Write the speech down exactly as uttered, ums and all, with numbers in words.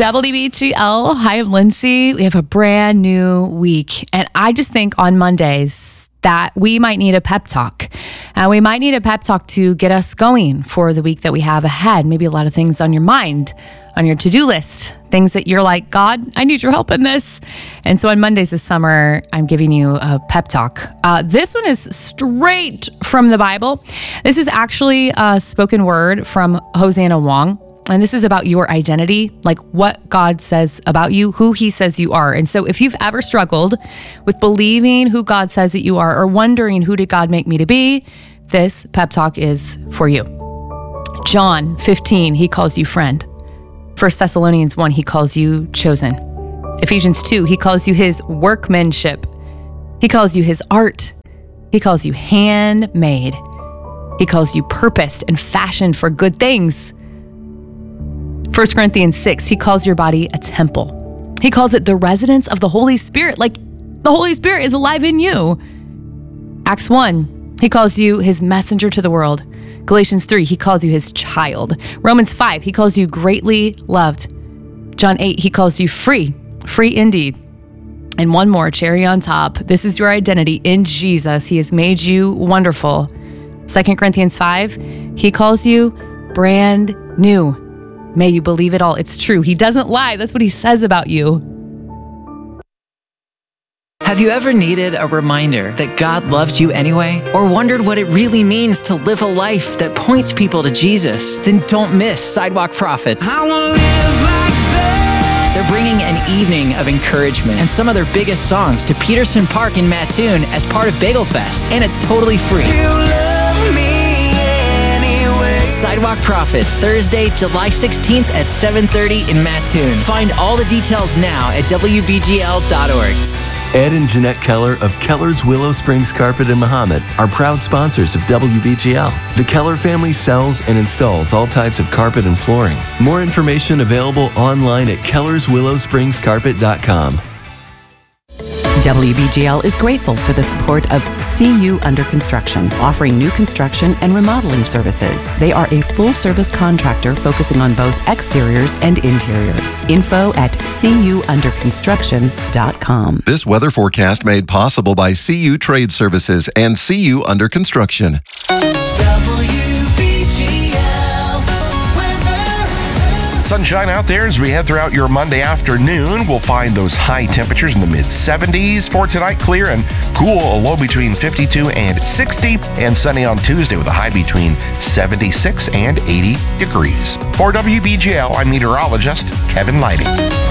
W B G L. Hi, I'm Lindsay. We have a brand new week. And I just think on Mondays that we might need a pep talk. And we might need a pep talk to get us going for the week that we have ahead. Maybe a lot of things on your mind, on your to-do list, things that you're like, God, I need your help in this. And so on Mondays this summer, I'm giving you a pep talk. Uh, this one is straight from the Bible. This is actually a spoken word from Hosanna Wong. And this is about your identity, like what God says about you, who he says you are. And so if you've ever struggled with believing who God says that you are, or wondering who did God make me to be, this pep talk is for you. John fifteen, he calls you friend. First Thessalonians one, he calls you chosen. Ephesians two, he calls you his workmanship. He calls you his art. He calls you handmade. He calls you purposed and fashioned for good things. First Corinthians six, he calls your body a temple. He calls it the residence of the Holy Spirit, like the Holy Spirit is alive in you. Acts one, he calls you his messenger to the world. Galatians three, he calls you his child. Romans five, he calls you greatly loved. John eight, he calls you free, free indeed. And one more, cherry on top. This is your identity in Jesus. He has made you wonderful. Second Corinthians five, he calls you brand new. May you believe it all. It's true. He doesn't lie. That's what he says about you. Have you ever needed a reminder that God loves you anyway? Or wondered what it really means to live a life that points people to Jesus? Then don't miss Sidewalk Prophets. I wanna live like that. They're bringing an evening of encouragement and some of their biggest songs to Peterson Park in Mattoon as part of Bagel Fest. And it's totally free. You love me anyway. Sidewalk Prophets, Thursday, July sixteenth at seven thirty in Mattoon. Find all the details now at W B G L dot org. Ed and Jeanette Keller of Keller's Willow Springs Carpet in Mahomet are proud sponsors of W B G L. The Keller family sells and installs all types of carpet and flooring. More information available online at kellers willow springs carpet dot com. W B G L is grateful for the support of C U Under Construction, offering new construction and remodeling services. They are a full-service contractor focusing on both exteriors and interiors. Info at c u under construction dot com. This weather forecast made possible by C U Trade Services and C U Under Construction. Sunshine out there as we head throughout your Monday afternoon. We'll find those high temperatures in the mid seventies. For tonight, clear and cool, a low between fifty-two and sixty, and sunny on Tuesday with a high between seventy-six and eighty degrees. For W B G L, I'm meteorologist Kevin Lighting.